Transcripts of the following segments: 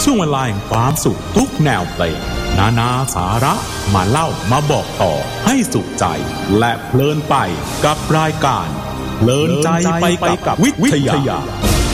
ช่วงเวลาแห่งความสุขทุกแนวเพลงนาสาระมาเล่ามาบอกต่อให้สุขใจและเพลินไปกับรายการเพลินใจไปกับวิทยา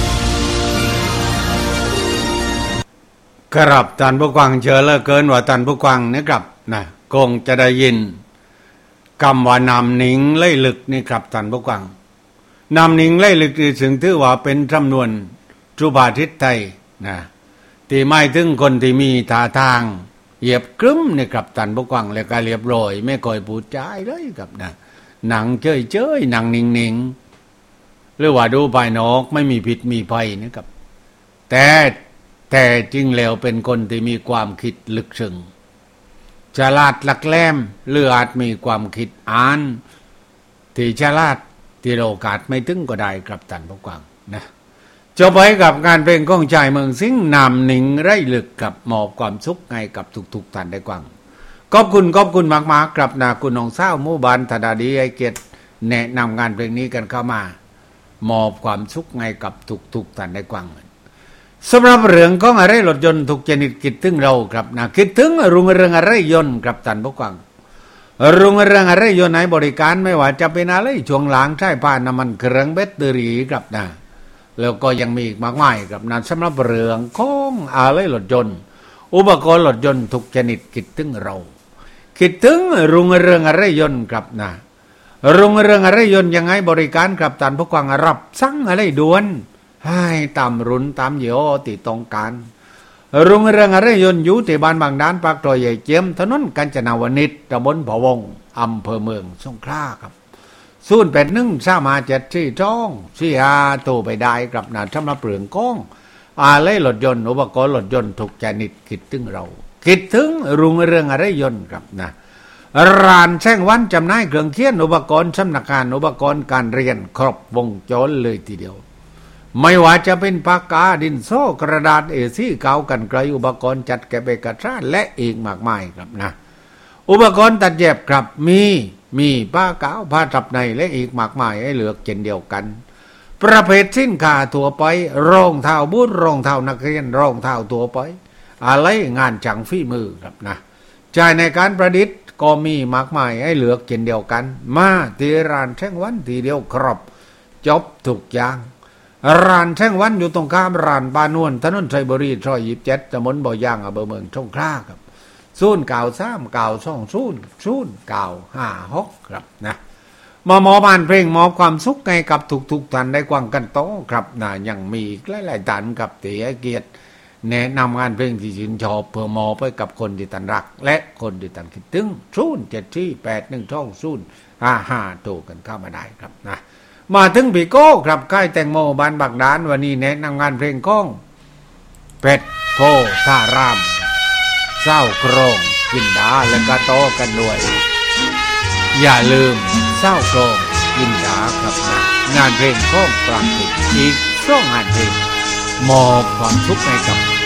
ครับท่านผู้ฟังเชื่อเหลือเกินว่าท่านผู้ฟังนะครับนะคงจะได้ยินคำว่านำหนิงไล่ลึกนี่ครับท่านผู้ฟังนำหนิงไล่ลึกนี่ถึงถือว่าเป็นจำนวนสุภาษิตไทยนะที่หมายถึงคนที่มีท่าทางเหยียบกรึ้มนี่ครับท่านผู้ฟังแล้วก็เรียบร้อยไม่ค่อยพูดจาเลยครับนะหนังเฉยๆหนังนิ่งๆหรือว่าดูภายนอกไม่มีผิดมีภัยนะครับแต่จริงแล้วเป็นคนที่มีความคิดลึกซึ้งฉลาดหลักแหลมหรืออาจมีความคิดอ่านที่ฉลาดที่เรากาดไม่ถึงก็ได้ครับท่านผู้ฟังนะจบไปกับงานเพลงของชายเมืองสิงห์นำหนิงไร่ลึกกับมอบความสุขให้กับทุกท่านได้ฟังขอบคุณมากๆครับนะคุณน้องสาวหมู่บ้านธดาดีให้เกียรติแนะนำงานเพลงนี้กันเข้ามามอบความสุขให้กับทุกท่านได้ฟังสำหรับเรื่องของอะไรรถยนต์ทุกชนิดคิดถึงเราครับนะคิดถึงรุ่งเรืองอะไรยนต์ครับท่านผู้ฟังรุ่งเรืองอะไรยนต์ไหนบริการไม่ว่าจะเป็นอะไรช่วงหลังใช้ผ่านน้ำมันเครื่องแบตเตอรี่ครับนะแล้วก็ยังมีอีกมากมายครับนะสำหรับเรื่องของอะไรรถยนต์อุปกรณ์รถยนต์ทุกชนิดคิดถึงเราคิดถึงรุ่งเรืองอะไรยนต์ครับนะรุ่งเรืองอะไรยนต์ยังไงบริการครับท่านผู้ฟังรับสั่งอะไรด่วนให้ตามรุ่นตามยี่ห้อที่ต้องการรุ่งเรืองอะไรยนต์อยู่ที่บ้านบางด้านปากซอยใหญ่เจียมถนนกาญจนาวนิชตำบลพะวงอำเภอเมืองสงขลาครับ0813574245โทรไปได้ครับนะสำหรับเรื่องของอะไรรถยนต์อุปกรณ์รถยนต์ทุกชนิดคิดถึงเราคิดถึงรุ่งเรืองอะไรยนต์ครับนะร้านแช่งวันจำหน่ายเครื่องเขียนอุปกรณ์สำนักงานอุปกรณ์การเรียนครบวงจรเลยทีเดียวไม่ว่าจะเป็นปากกาดินสอกระดาษA4กาวกันไกลอุปกรณ์จัดเก็บเอกสารและอีกมากมายครับนะอุปกรณ์ตัดเย็บครับมีผ้ากาวผ้าทับในและอีกมากมายให้เลือกเช่นเดียวกันประเภทสินค้าทั่วไปรองเท้าบูทรองเท้านักเรียนรองเท้าทั่วไปอะไรงานจังฝีมือครับนะจ่ายในการประดิษฐ์ก็มีมากมายให้เลือกเช่นเดียวกันมาที่ร้านแช่งวันทีเดียวครบจบทุกอย่างร้านแช่งวันอยู่ตรงข้ามร้านปานวลถนนชัยบุรีซอย27ตำบลบ่อย่างอำเภอเมืองสงขลาครับ0939200956ครับนะมอบานเพลงมอบความสุขให้กับทุกท่านได้กว้างกันโตครับนะยังมีอีกหลายๆท่านครับที่ให้เกียรติแนะนำงานเพลงที่ชื่นชอบเพื่อมอบไปกับคนที่ท่านรักและคนที่ท่านคิดถึง0748120555โทรกันเข้ามาได้ครับนะมาถึงพี่โก้ครับใกล้แตงโมบ้านบักดานวันนี้แนะนำงานเพลงของเป็ดโพธารามเศร้าโครงกินดาและกระโตกันด้วยอย่าลืมเศร้าโครงกินดาครับนะงานเพลงของปรางทิพย์อีก2งานเพลงมอบความสุขให้กับ